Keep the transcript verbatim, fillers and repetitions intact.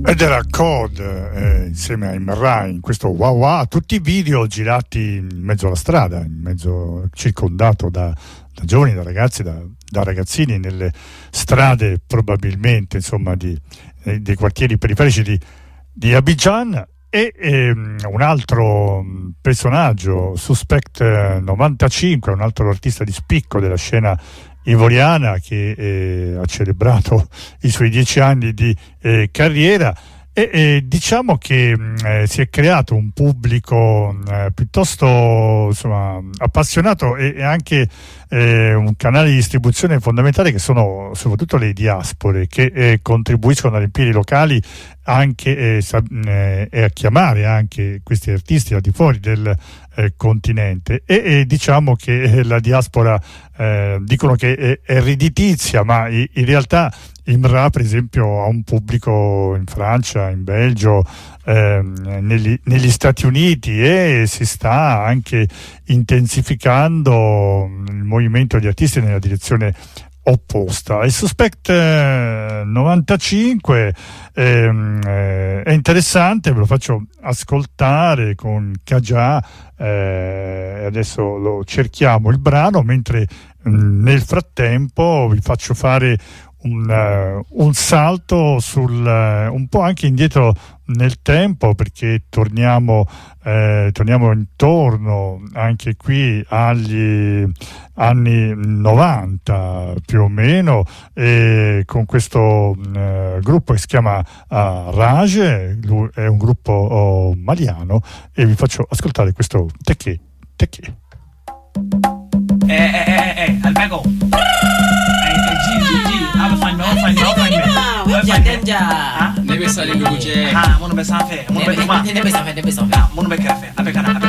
Ed era Code eh, insieme a Imran in questo wow wow, tutti i video girati in mezzo alla strada, in mezzo circondato da, da giovani, da ragazzi, da, da ragazzini nelle strade probabilmente insomma di, eh, dei quartieri periferici di, di Abidjan. E ehm, un altro personaggio, Suspect novantacinque, un altro artista di spicco della scena ivoriana che eh, ha celebrato i suoi dieci anni di eh, carriera e eh, diciamo che eh, si è creato un pubblico eh, piuttosto insomma appassionato e, e anche eh, un canale di distribuzione fondamentale che sono soprattutto le diaspore che eh, contribuiscono a riempire i locali anche eh, eh, e a chiamare anche questi artisti al di fuori del eh, continente e, e diciamo che eh, la diaspora eh, dicono che è, è redditizia, ma in, in realtà Imra per esempio ha un pubblico in Francia, in Belgio, eh, negli, negli Stati Uniti e si sta anche intensificando il movimento di artisti nella direzione opposta. Il Suspect eh, novantacinque ehm, eh, è interessante, ve lo faccio ascoltare con Kaja, eh, adesso lo cerchiamo il brano, mentre mh, nel frattempo vi faccio fare un, uh, un salto sul uh, un po' anche indietro nel tempo, perché torniamo eh, torniamo intorno anche qui agli anni novanta più o meno, e con questo uh, gruppo che si chiama uh, Rage, lui è un gruppo oh, maliano, e vi faccio ascoltare questo Teché Teché. Eh eh eh eh Albergo. Ah, ne be sali guje. Ah, mon be sanfɛ, mon be duma. Ne be sanfɛ, ne be sanfɛ. Ah, mon be kɛrɛfɛ. A bɛ kana.